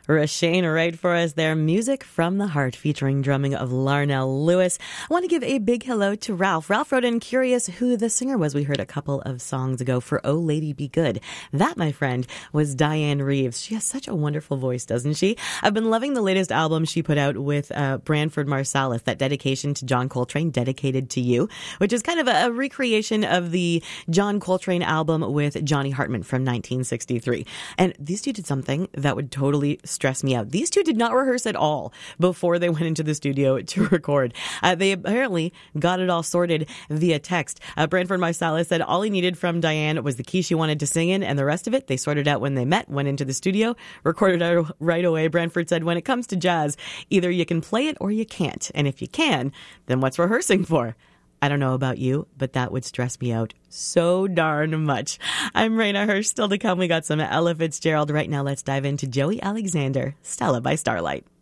Rashane right for us there. Music from the Heart featuring drumming of Larnell Lewis. I want to give a big hello to Ralph. Ralph wrote in curious who the singer was we heard a couple of songs ago for Oh Lady Be Good. That, my friend, was Diane Reeves. She has such a wonderful voice, doesn't she? I've been loving the latest album she put out with Branford Marsalis, that dedication to John Coltrane, Dedicated to You, which is kind of a recreation of the John Coltrane album with Johnny Hartman from 1963. And these two did something that would totally stress me out. These two did not rehearse at all before they went into the studio to record. They apparently got it all sorted via text. Branford Marsalis said all he needed from Diane was the key she wanted to sing in, and the rest of it they sorted out when they met, went into the studio, recorded it right away. Branford said, when it comes to jazz, either you can play it or you can't. And if you can, then what's rehearsing for? I don't know about you, but that would stress me out so darn much. I'm Raina Hirsch. Still to come, we got some Ella Fitzgerald. Right now, let's dive into Joey Alexander, Stella by Starlight.